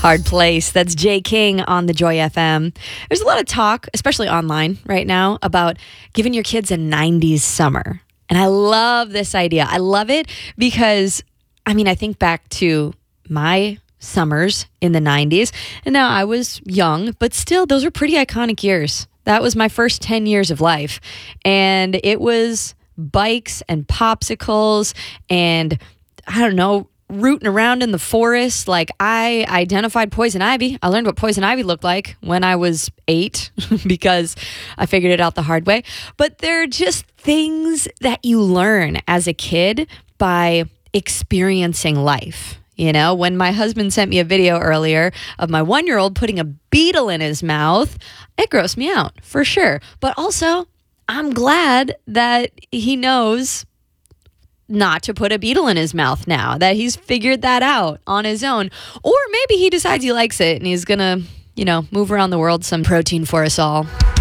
Hard Place. That's Jay King on the Joy FM. There's a lot of talk, especially online right now, about giving your kids a 90s summer. And I love this idea. I love it because, I think back to my summers in the 90s. And now I was young, but still, those were pretty iconic years. That was my first 10 years of life. And it was bikes and popsicles and, rooting around in the forest. Like, I identified poison ivy. I learned what poison ivy looked like when I was 8 because I figured it out the hard way. But they're just things that you learn as a kid by experiencing life. When my husband sent me a video earlier of my 1-year-old putting a beetle in his mouth, it grossed me out for sure. But also, I'm glad that he knows not to put a beetle in his mouth now, that he's figured that out on his own. Or maybe he decides he likes it and he's gonna, move around the world, some protein for us all.